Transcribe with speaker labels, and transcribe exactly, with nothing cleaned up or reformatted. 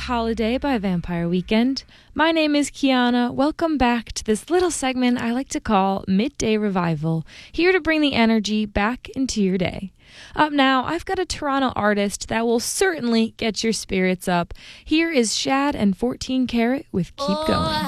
Speaker 1: Holiday by Vampire Weekend. My name is Kiana. Welcome back to this little segment I like to call Midday Revival, here to bring the energy back into your day. Up now, I've got a Toronto artist that will certainly get your spirits up. Here is Shad and fourteen Karat with Keep Going.